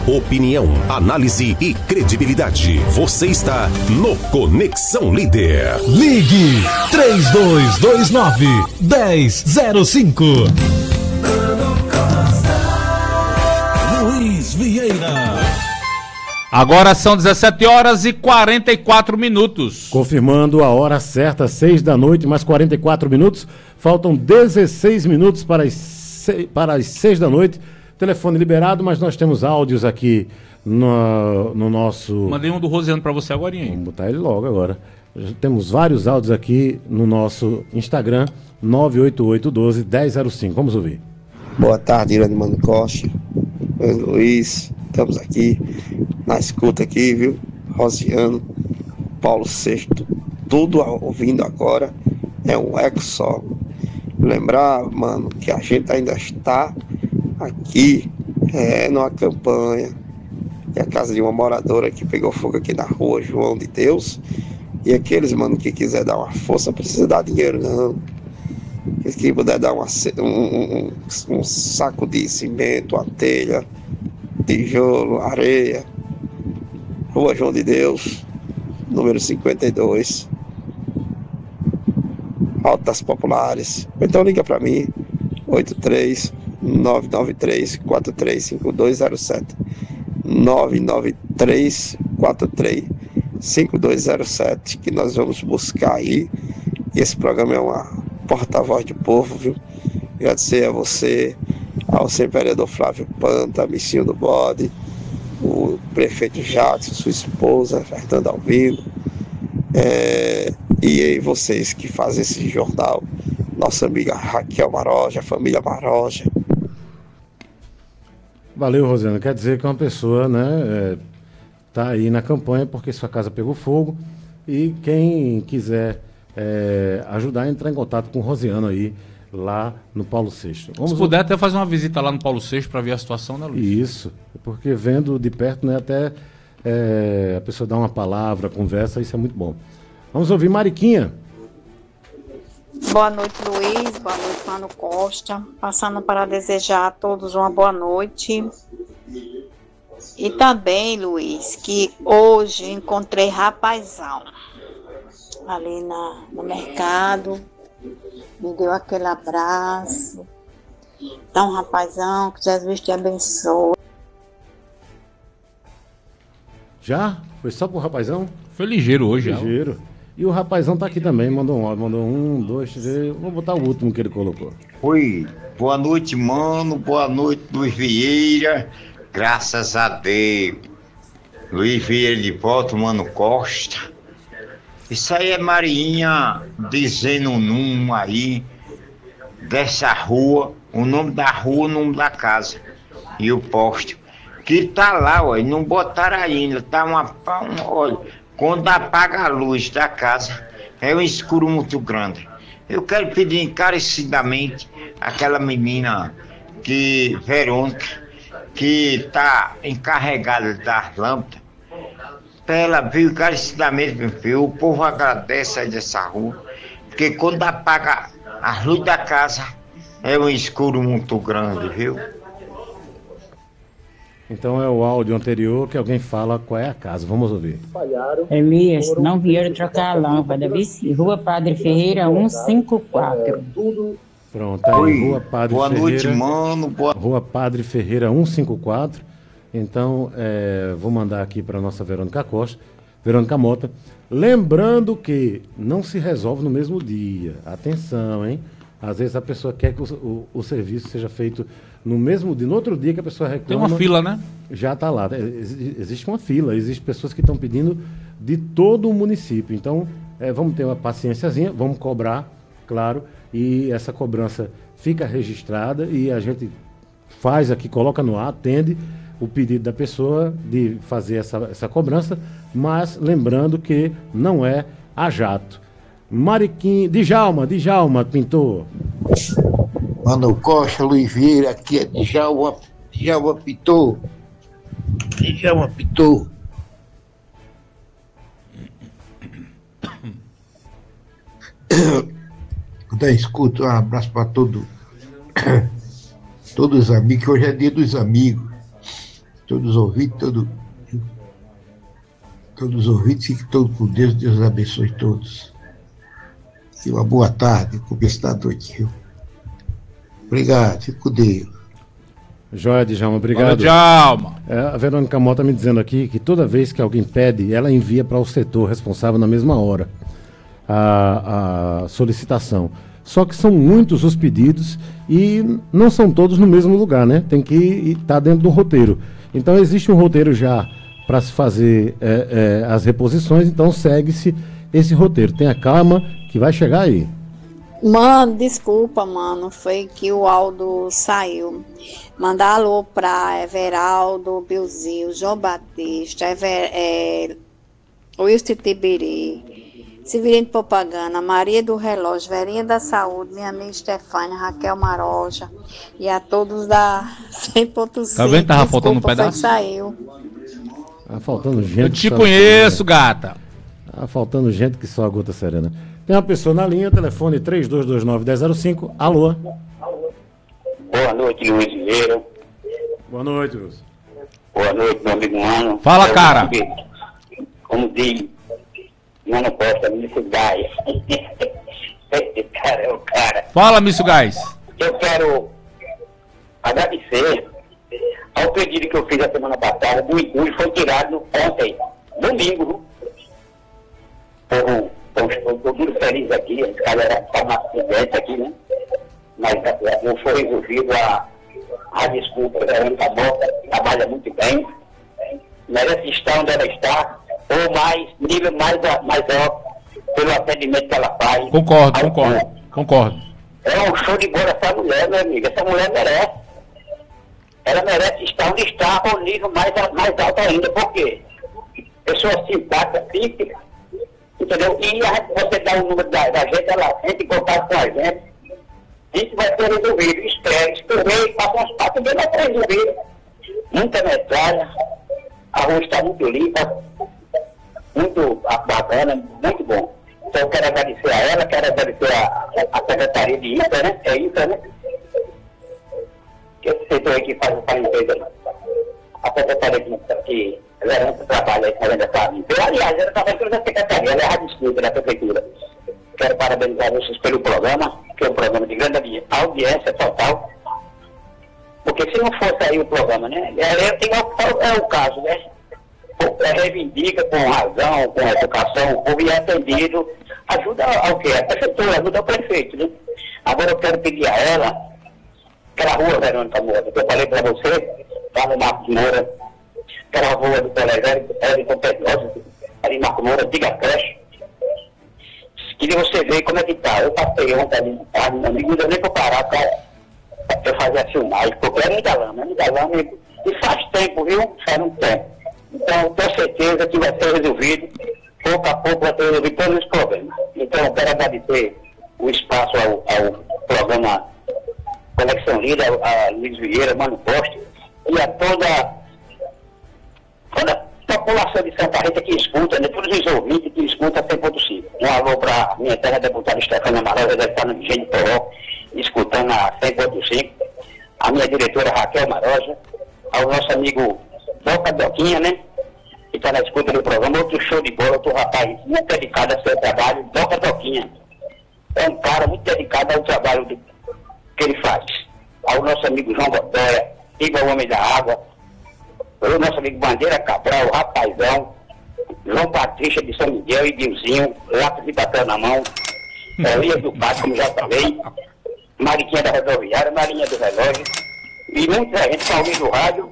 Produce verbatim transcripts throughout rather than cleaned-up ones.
Opinião, análise e credibilidade. Você está no Conexão Líder. Ligue três dois dois nove, um zero zero cinco. Luiz Vieira. Agora são dezessete horas e quarenta e quatro minutos. Confirmando a hora certa, seis da noite, mais quarenta e quatro minutos. Faltam dezesseis minutos para as seis, para as seis da noite. Telefone liberado, mas nós temos áudios aqui no, no nosso... Mandei um do Rosiano para você agora, hein? Vamos botar ele logo agora. Temos vários áudios aqui no nosso Instagram, nove oito oito um dois, um zero zero cinco. Vamos ouvir. Boa tarde, Irane Mano Costa. Eu, Luiz, estamos aqui na escuta aqui, viu? Rosiano, Paulo sexto, tudo ouvindo agora é um eco só. Lembrar, mano, que a gente ainda está aqui é, numa campanha, é a casa de uma moradora que pegou fogo aqui na rua João de Deus, e aqueles, mano, que quiser dar uma força, precisa dar dinheiro não, aqueles que puder dar uma, um, um, um saco de cimento, uma telha, tijolo, areia, rua João de Deus, número cinquenta e dois, Alto das Populares. Então liga para mim, oito três nove nove três quatro três cinco dois zero sete, nove nove três quatro três cinco dois zero sete, que nós vamos buscar aí. Esse programa é uma porta-voz do povo, viu? Agradecer a você, ao seu vereador Flávio Panta, Missinho do Bode, o prefeito Jackson, sua esposa Fernanda Alvino, é, e aí vocês que fazem esse jornal, nossa amiga Raquel Maroja, família Maroja. Valeu, Rosiana. Quer dizer que uma pessoa, né, é, tá aí na campanha porque sua casa pegou fogo, e quem quiser é, ajudar, entrar em contato com o Rosiano aí, lá no Paulo sexto. Vamos Se puder até fazer uma visita lá no Paulo sexto para ver a situação, né, Luiz? Isso, porque vendo de perto, né, até é, a pessoa dá uma palavra, conversa, isso é muito bom. Vamos ouvir Mariquinha. Boa noite, Luiz. Boa noite, Mano Costa. Passando para desejar a todos uma boa noite. E também, Luiz, que hoje encontrei rapazão ali na, no mercado. Me deu aquele abraço. Então, rapazão, que Jesus te abençoe. Já? Foi só pro rapazão? Foi ligeiro hoje, Ligeiro. Já. E o rapazão tá aqui também, mandou um áudio, mandou um, dois, três, vou botar o último que ele colocou. Oi, boa noite, mano, boa noite, Luiz Vieira, graças a Deus. Luiz Vieira de volta, Mano Costa. Isso aí é Marinha dizendo um número aí, dessa rua, o nome da rua, o nome da casa, e o poste, que tá lá, ó, não botaram ainda, tá uma, um, olha, quando apaga a luz da casa, é um escuro muito grande. Eu quero pedir encarecidamente àquela menina, que, Verônica, que está encarregada das lâmpadas, para ela vir encarecidamente, meu filho. O povo agradece aí dessa rua, porque quando apaga a luz da casa, é um escuro muito grande, viu? Então é o áudio anterior que alguém fala qual é a casa. Vamos ouvir. Elias, não vieram trocar a lâmpada, viu? Rua Padre Ferreira, cento e cinquenta e quatro. Pronto, aí, Oi, Rua Padre boa Ferreira. noite, mano. Boa... Rua Padre Ferreira, cento e cinquenta e quatro. Então, é, vou mandar aqui para a nossa Verônica Costa, Verônica Mota. Lembrando que não se resolve no mesmo dia. Atenção, hein? Às vezes a pessoa quer que o, o, o serviço seja feito no mesmo dia, no outro dia que a pessoa reclama. Tem uma fila, né? Já está lá. Existe uma fila, existem pessoas que estão pedindo de todo o município. Então, é, vamos ter uma paciênciazinha, vamos cobrar, claro, e essa cobrança fica registrada e a gente faz aqui, coloca no ar, atende o pedido da pessoa de fazer essa, essa cobrança, mas lembrando que não é a jato. Mariquinha, Djalma, Djalma, pintor. Mano Costa, Luiz Vieira, aqui é Djalma, Djalma pintor. Djalma pintor. Da escuta, um abraço para todo, todos os amigos, que hoje é dia dos amigos. todos os ouvintes, todo, todos os ouvintes, fiquem todos com Deus, Deus abençoe todos. E uma boa tarde, começo da noite, viu? Obrigado, fico com Deus. Joia, Djalma, obrigado. Djalma. É, a Verônica Mota me dizendo aqui que toda vez que alguém pede, ela envia para o setor responsável na mesma hora a, a solicitação. Só que são muitos os pedidos e não são todos no mesmo lugar, né? Tem que estar dentro do roteiro. Então existe um roteiro já para se fazer é, é, as reposições, então segue-se esse roteiro. Tenha calma que vai chegar aí. Mano, desculpa, mano, foi que o Aldo saiu. Mandar alô pra Everaldo, Bilzil, João Batista, Ever, é, Wilson Tiberê, Severino Propaganda, Maria do Relógio, Verinha da Saúde, minha amiga Stefânia, Raquel Maroja e a todos da cem ponto cinco. Tá vendo? Tava faltando um pedaço? Foi que saiu. Tá faltando gente. Eu te conheço, gata. Tá faltando gente que só a gota serena. Tem uma pessoa na linha, telefone três dois dois nove, um zero zero cinco. Alô? Boa noite, Luiz Vieira. Boa noite, Wilson. Boa noite, meu amigo Mano. Fala, eu, cara. Como diz, Mano Costa, Mício Gás. Esse cara é o cara. Fala, Mício Gás. Eu quero agradecer ao pedido que eu fiz a semana passada. O Iguri foi tirado ontem, domingo. Estou muito feliz aqui, a galera está na acidente aqui, né? Mas não foi resolvido a, a desculpa. A Verônica Mota trabalha muito bem, merece estar onde ela está, ou mais, nível mais, mais alto, pelo atendimento que ela faz. Concordo, concordo, povo. concordo. É um show de bola essa mulher, meu amigo. Essa mulher merece. Ela merece estar onde está, ou nível mais, mais alto ainda. Por quê? Pessoa simpática, simples. Entendeu? E a, você dá o número da, da gente, ela entra em contato com a gente. Isso vai ser resolvido. Espere, escrever, passa uns passos bem mais resolvido. Muita metralha, a rua está muito limpa, muito bacana, muito bom. Então eu quero agradecer a ela, quero agradecer a, a Secretaria de I N P A, né? É I N P A, né? Que esse setor aí que faz a limpeza. A Secretaria de I N P A, que levanta o trabalho aí fazendo essa limpeza. Aliás, ela está fazendo a Secretaria, ela é a disputa da Prefeitura. Quero parabenizar vocês pelo programa, que é um programa de grande audiência total. Porque se não fosse aí o programa, né? É, é, é, é o caso, né? É, reivindica com razão, com educação, o povo é atendido, ajuda ao quê? A prefeitura, ajuda ao prefeito, né? Agora eu quero pedir a ela, aquela rua, Verônica Moura, que eu falei para você, lá no Marcos Moura, aquela rua do colégio Everton Pedrosa, ali em Marcos Moura, diga creche. Queria você ver como é que tá. Eu passei ontem ali, tá? Não deu nem para parar para eu fazer a filmagem, porque é muita lama, é muita lama e, e faz tempo, viu? Faz um tempo. Então, tenho certeza que vai ser resolvido, pouco a pouco vai ser resolvido todos os problemas. Então, eu quero agradecer o espaço ao, ao programa Conexão Líder, a Luiz Vieira, Mano Costa, e a toda, toda a população de Santa Rita que escuta, né, todos os ouvintes que escutam cem ponto cinco. Um alô para minha terra deputada Stefânia Maroja, deve estar no Engenho de Poró, escutando a cem ponto cinco. A minha diretora Raquel Maroja, ao nosso amigo Boca Doquinha, né? Que está na escuta do programa, outro show de bola, outro rapaz muito dedicado ao seu trabalho, Boca Doquinha. É um cara muito dedicado ao trabalho do, que ele faz. Ao nosso amigo João Godoya, Iba o Homem da Água, o nosso amigo Bandeira Cabral, o Rapazão, João Patrícia de São Miguel e Dilzinho, lápis de papel na mão, Elias do Pato, como já falei, Mariquinha da Rodoviária, Marinha do Relógio, e muita gente está ouvindo o rádio,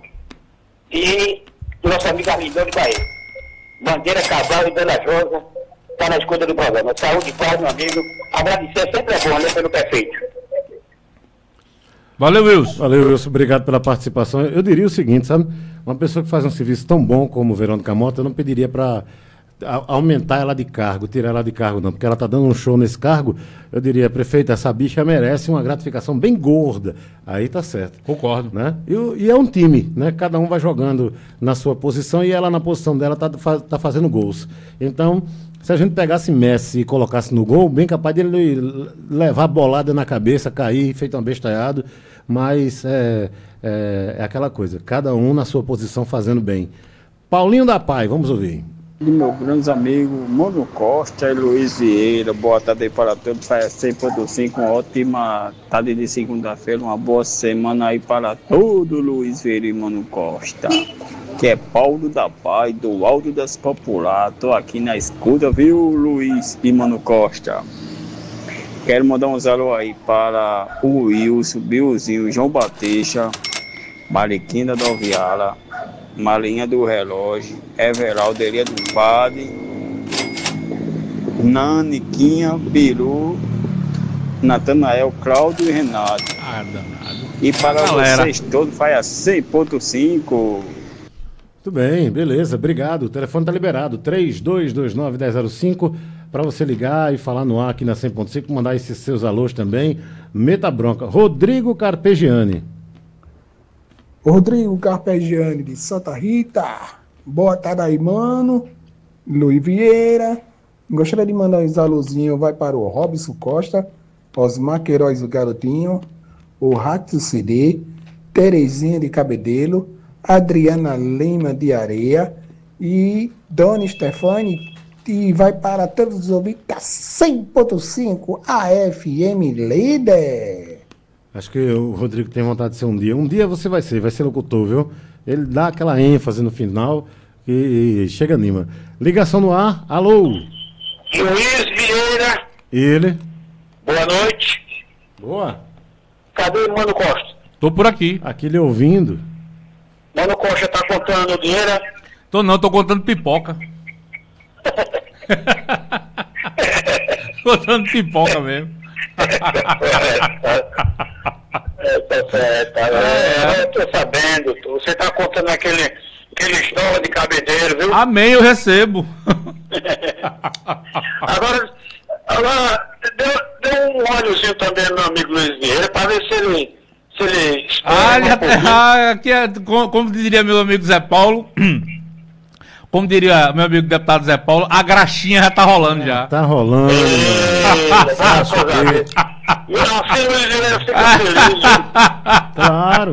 e nosso amigo Arlindão de Bahia. Bandeira Cabral e Dona Josa, está na escuta do programa. Saúde e paz, meu amigo. Agradecer sempre é bom, né, pelo prefeito. Valeu, Wilson. Valeu, Wilson. Obrigado pela participação. Eu diria o seguinte, sabe? Uma pessoa que faz um serviço tão bom como o Verônica Mota, eu não pediria para aumentar ela de cargo, tirar ela de cargo, não. Porque ela está dando um show nesse cargo. Eu diria, prefeito, essa bicha merece uma gratificação bem gorda. Aí tá certo. Concordo. Né? E, e é um time, né? Cada um vai jogando na sua posição e ela na posição dela tá, tá fazendo gols. Então, se a gente pegasse Messi e colocasse no gol, bem capaz de ele levar bolada na cabeça, cair, feito um bestalhado. mas é, é, é aquela coisa, cada um na sua posição fazendo bem. Paulinho da Pai, vamos ouvir. De meus grandes amigos, Mano Costa e Luiz Vieira, boa tarde aí para todos, faz cem ponto cinco, uma ótima tarde de segunda-feira, uma boa semana aí para todo Luiz Vieira e Mano Costa, que é Paulo da Pai, do Alto das Popular, tô aqui na escuta, viu, Luiz e Mano Costa. Quero mandar um alô aí para o Wilson, Biozinho, João Batista, Mariquinha da Alviala, Malinha do Relógio, Everaldo, Elia do Padre, Naniquinha, Peru, Natanael, Cláudio e Renato. Ah, danado. E para Galera. vocês todos, faz a cem ponto cinco. Muito bem, beleza, obrigado. O telefone está liberado, três dois dois nove, um zero zero cinco, para você ligar e falar no ar aqui na cem ponto cinco, mandar esses seus alôs também. Meta bronca. Rodrigo Carpegiani. Rodrigo Carpegiani de Santa Rita. Boa tarde aí, mano. Luiz Vieira. Gostaria de mandar um alôzinho, vai para o Robson Costa, Osmar Queiroz, o Garotinho, o Rato C D, Terezinha de Cabedelo, Adriana Lima de Areia e Dona Stefani. E vai para todos os ouvintes da cem ponto cinco A F M Líder. Acho que o Rodrigo tem vontade de ser um dia. Um dia você vai ser, vai ser locutor, viu? Ele dá aquela ênfase no final e, e chega anima. Ligação no ar, alô? Luiz Vieira. Ele. Boa noite. Boa. Cadê o Mano Costa? Tô por aqui. Aqui lhe ouvindo. Mano Costa tá contando dinheiro? Tô não, tô contando pipoca. Contando pipoca mesmo. É, tá certo. É, eu tô sabendo. Você tá contando aquele, aquele história de cabedeiro, viu? Amém, eu recebo. Agora, agora deu, deu um olhozinho também no meu amigo Luiz Vieira para ver se ele. Se ele ah, ele até, ah, aqui é, como, como diria meu amigo Zé Paulo. Como diria meu amigo deputado Zé Paulo, a graxinha já tá rolando já. Tá rolando. E assim o Luiz Vieira fica feliz. Claro.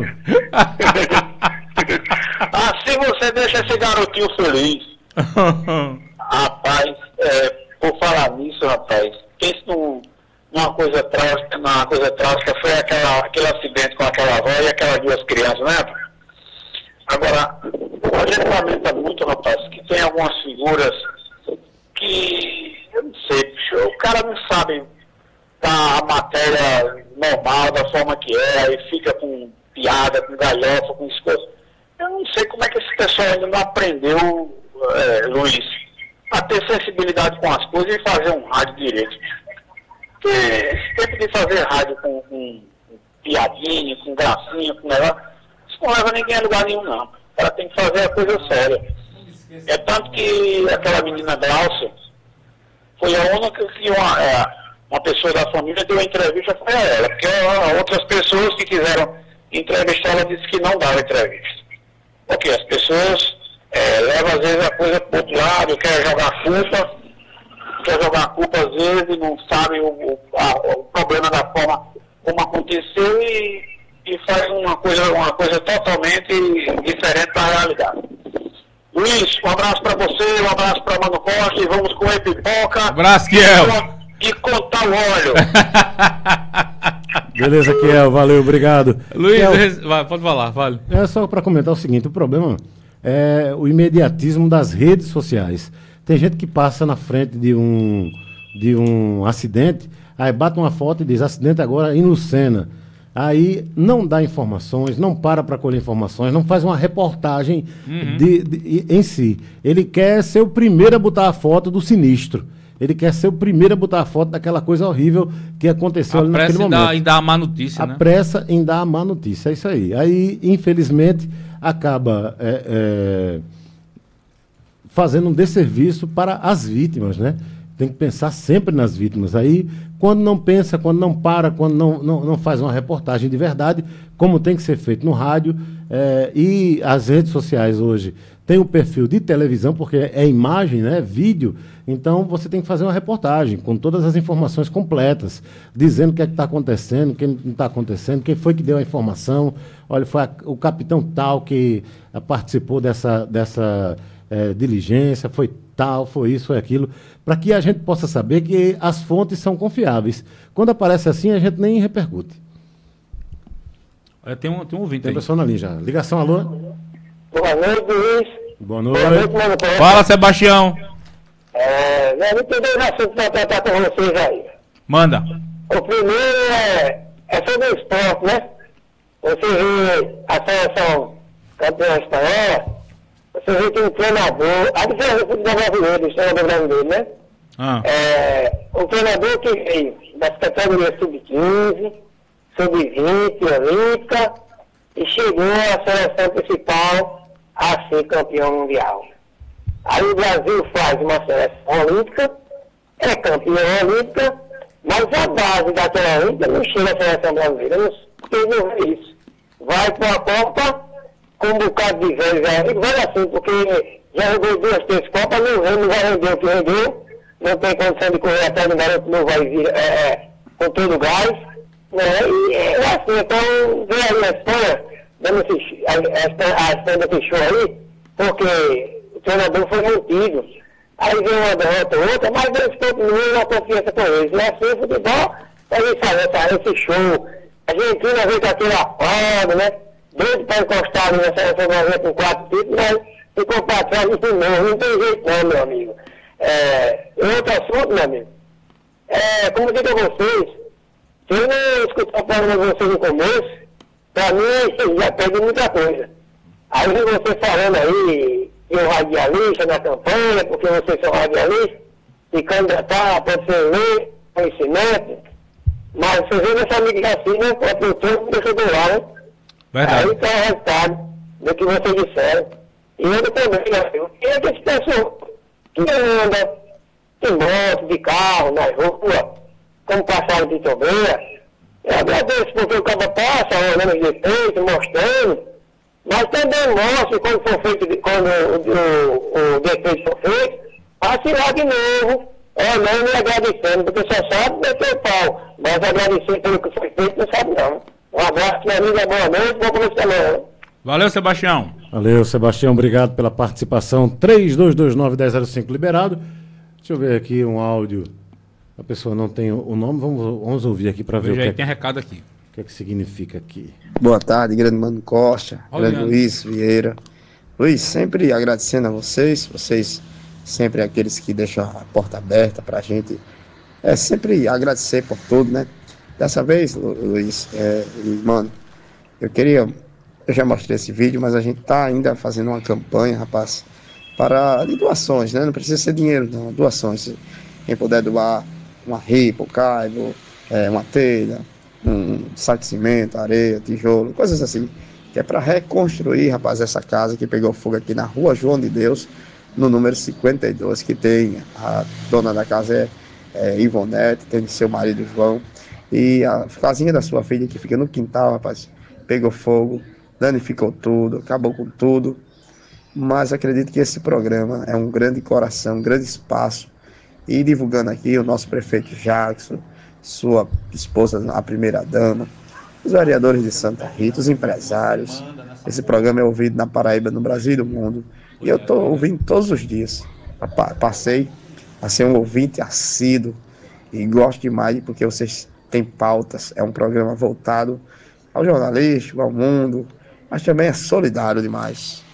Assim você deixa esse garotinho feliz. Rapaz, é, por falar nisso, rapaz, pense num, numa coisa trágica, numa coisa trágica foi aquela, aquele acidente com aquela avó e aquelas duas crianças, né? Agora, a gente lamenta muito, rapaz, que tem algumas figuras que, eu não sei, bicho, o cara não sabe dar a matéria normal, da forma que é, e fica com piada, com galhofa, com escoço. Eu não sei como é que esse pessoal ainda não aprendeu, é, Luiz, a ter sensibilidade com as coisas e fazer um rádio direito. Porque esse tempo de fazer rádio com, com, com piadinha, com gracinha, com negócio, isso não leva ninguém a lugar nenhum, não. Ela tem que fazer a coisa séria. É tanto que aquela menina Glaucia foi a única que uma, é, uma pessoa da família deu entrevista, foi a ela, porque a, outras pessoas que quiseram entrevistar, ela disse que não dava entrevista. Porque as pessoas é, levam às vezes a coisa para o outro lado, quer jogar culpa, quer jogar culpa às vezes e não sabe o, o, a, o problema da forma como aconteceu e, e faz uma coisa, uma coisa totalmente diferente da realidade. Luiz, um abraço para você, um abraço para Mano Costa e vamos comer pipoca. Um abraço, Kiel. E contar o óleo. Beleza, Kiel, valeu, obrigado. Luiz, Kiel, vai, pode falar, vale. É só para comentar o seguinte, o problema é o imediatismo das redes sociais. Tem gente que passa na frente de um, de um acidente, aí bate uma foto e diz, acidente agora em Lucena. Aí não dá informações, não para para colher informações, não faz uma reportagem uhum. de, de, em si. Ele quer ser o primeiro a botar a foto do sinistro. Ele quer ser o primeiro a botar a foto daquela coisa horrível que aconteceu ali naquele momento. A pressa em dar a má notícia, a né? A pressa em dar a má notícia, é isso aí. Aí, infelizmente, acaba é, é, fazendo um desserviço para as vítimas, né? tem que pensar sempre nas vítimas. Aí, quando não pensa, quando não para, quando não, não, não faz uma reportagem de verdade, como tem que ser feito no rádio, é, e as redes sociais hoje tem o perfil de televisão, porque é imagem, né, vídeo, então você tem que fazer uma reportagem com todas as informações completas, dizendo o que é que está acontecendo, o que não está acontecendo, quem foi que deu a informação, olha, foi a, o capitão tal que a, participou dessa, dessa é, diligência, foi tal, foi isso, foi aquilo, para que a gente possa saber que as fontes são confiáveis. Quando aparece assim, a gente nem repercute. É, tem um, tem um ouvinte tem aí. Tem pessoa na linha já. Ligação, alô? Boa noite, Luiz. Boa noite. Boa noite, mano. Fala, Sebastião. É, eu não tenho dois assuntos para tratar com vocês aí. Manda. O primeiro é, é sobre o esporte, né? Você vê a seleção campeã espanhola, você vê que um treinador, a diferença do futebol brasileiro, do treinador brasileiro, né? Ah. É, um treinador que veio das categorias sub quinze, sub vinte, olímpica, e chegou à seleção principal a ser campeão mundial. Aí o Brasil faz uma seleção olímpica, é campeão olímpica, mas a base daquela olímpica não chega à seleção brasileira, não, porque não vê isso. Vai para a Copa com um bocado de velho, velho, vai assim, porque já jogou duas, três Copas, não, não vai render o que rendeu, não tem condição de correr atrás do garoto, não vai vir é, com todo o gás, né? E é assim, então vem aí a Espanha, dando esse, a, a, a Espanha fechou aí, porque o treinador foi mantido. Aí vem uma derrota ou outra, mas eles continuam na confiança com eles. E assim o futebol, a gente sabe, essa, esse show. A Argentina veio com aquele afado, né? Doido para encostar ali na seleção brasileira com quatro títulos, mas ficou para trás e não, não tem jeito não, meu amigo. É, outro assunto, meu amigo, é, como eu digo a vocês, se eu não escutar a palavra de vocês no começo, para mim já perde muita coisa. Aí vem você falando aí que o radialista na campanha, porque vocês são radialistas, e candidatar pode ser lei, conhecimento, mas você vê nessa mídia assim, né? O produtor deixou do lado, né? Verdade. Aí está o resultado do que vocês disseram. E eu também, né? E é que esse pessoal que anda em moto, de carro, na rua, como passaram de tobeira, eu agradeço porque o cara passa, olhando de peito, mostrando, mas também mostra quando for feito, quando o, o, o defeito for feito, passe lá de novo, olhando e agradecendo, porque só sabe meter o pau, mas agradecer pelo que foi feito não sabe não. Um abraço, minha amiga, boa noite, bom começo da manhã. Valeu, Sebastião. Valeu, Sebastião, obrigado pela participação. três dois dois nove, um zero zero cinco liberado. Deixa eu ver aqui um áudio. A pessoa não tem o nome, vamos, vamos ouvir aqui para ver o que, aí, é, tem recado aqui. O que é que significa aqui. Boa tarde, grande Mano Costa, Olha, grande Luiz Vieira. Luiz, sempre agradecendo a vocês, vocês sempre aqueles que deixam a porta aberta pra gente. É sempre agradecer por tudo, né? Dessa vez, Lu, Luiz, é, mano, eu queria, eu já mostrei esse vídeo, mas a gente tá ainda fazendo uma campanha, rapaz, para de doações, né? Não precisa ser dinheiro, não, doações. Quem puder doar uma ripa, um caibo, é, uma telha, um saco de cimento, areia, tijolo, coisas assim, que é para reconstruir, rapaz, essa casa que pegou fogo aqui na Rua João de Deus, no número cinquenta e dois, que tem, a dona da casa é, é Ivonete, tem seu marido João, e a casinha da sua filha que fica no quintal, rapaz, pegou fogo, danificou tudo, acabou com tudo, mas acredito que esse programa é um grande coração, um grande espaço, e divulgando aqui o nosso prefeito Jackson, sua esposa, a primeira-dama, os vereadores de Santa Rita, os empresários. Esse programa é ouvido na Paraíba, no Brasil e no mundo. E eu estou ouvindo todos os dias. Passei a ser um ouvinte assíduo e gosto demais porque vocês têm pautas. É um programa voltado ao jornalístico, ao mundo, mas também é solidário demais.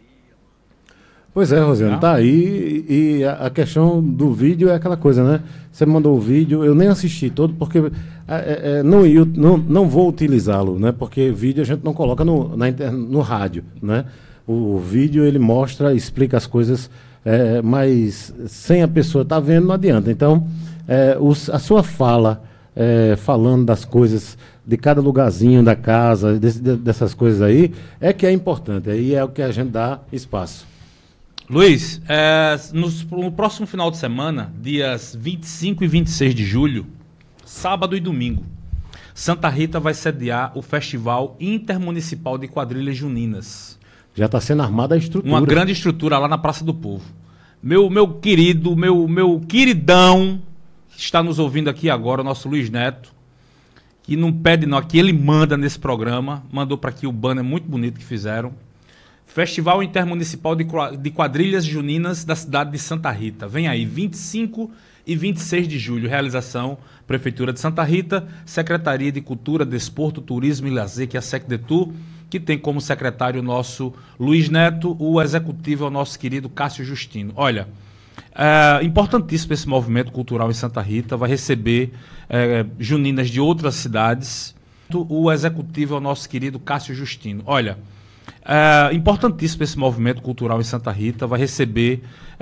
Pois é, Rosiane, tá aí, e a, a questão do vídeo é aquela coisa, né? Você me mandou o vídeo, eu nem assisti todo, porque é, é, não, não, não vou utilizá-lo, né? Porque vídeo a gente não coloca no, na inter, no rádio, né? O, o vídeo, ele mostra, explica as coisas, é, mas sem a pessoa estar tá vendo, não adianta. Então, é, os, a sua fala, é, falando das coisas, de cada lugarzinho da casa, desse, dessas coisas aí, é que é importante, aí é o que a gente dá espaço. Luiz, é, nos- no próximo final de semana, dias vinte e cinco e vinte e seis de julho, sábado e domingo, Santa Rita vai sediar o Festival Intermunicipal de Quadrilhas Juninas. Já está sendo armada a estrutura. Uma grande estrutura lá na Praça do Povo. Meu, meu querido, meu, meu queridão, que está nos ouvindo aqui agora, o nosso Luiz Neto, que não pede não, que ele manda nesse programa, mandou para aqui o banner muito bonito que fizeram. Festival Intermunicipal de Qua- de Quadrilhas Juninas da cidade de Santa Rita. Vem aí, vinte e cinco e vinte e seis de julho. Realização, Prefeitura de Santa Rita, Secretaria de Cultura, Desporto, Turismo e Lazer, que é a SecDetu, que tem como secretário o nosso Luiz Neto, o executivo é o nosso querido Cássio Justino. Olha, é importantíssimo esse movimento cultural em Santa Rita, vai receber é, juninas de outras cidades. O executivo é o nosso querido Cássio Justino. Olha, é importantíssimo esse movimento cultural em Santa Rita, vai receber